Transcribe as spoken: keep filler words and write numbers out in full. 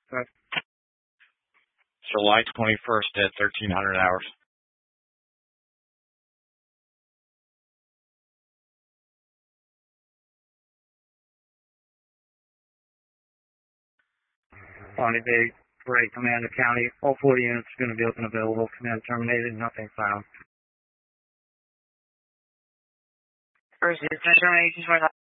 Good. July twenty-first at thirteen hundred hours. Bonnie Bay, Parade, Commander County. All forty units are going to be open available. Command terminated. Nothing found. First, termination.